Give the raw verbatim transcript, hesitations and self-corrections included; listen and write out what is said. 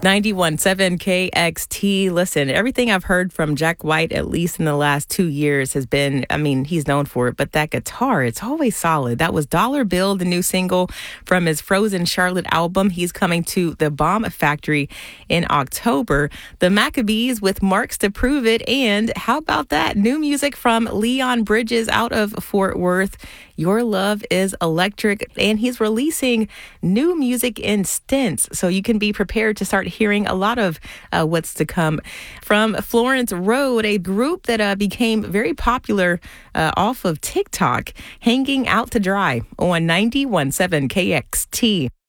ninety-one point seven K X T. Listen, everything I've heard from Jack White, at least in the last two years, has been, I mean, he's known for it, but that guitar, it's always solid. That was Dollar Bill, the new single from his Frozen Charlotte album. He's coming to the Bomb Factory in October. The Maccabees with Marks to Prove It. And how about that? New music from Leon Bridges out of Fort Worth. Your Love is Electric. And he's releasing new music in stints. So you can be prepared to start hearing a lot of uh, what's to come. From Florence Road, a group that uh, became very popular uh, off of TikTok, Hanging Out to Dry on ninety-one point seven K X T.